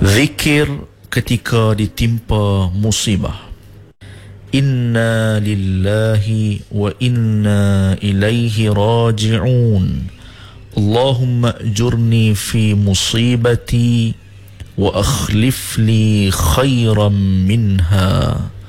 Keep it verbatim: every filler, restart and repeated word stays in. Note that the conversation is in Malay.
Zikir ketika ditimpa musibah. Inna lillahi wa inna ilaihi raji'un. Allahumma ajurni fi musibati wa akhlif li khairan minha.